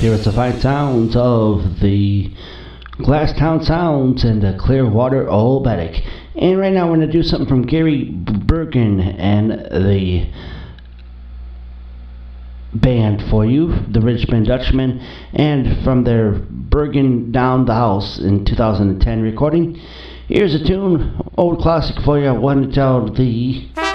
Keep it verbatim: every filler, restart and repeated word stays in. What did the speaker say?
here with the fine sounds of the Glasstown Sounds and the Clearwater Oberek. And right now we're going to do something from Gary Bergen and the band for you, the Richmond Dutchman, and from their Bergen Down the House in two thousand ten recording. Here's a tune, old classic for you, one to tell the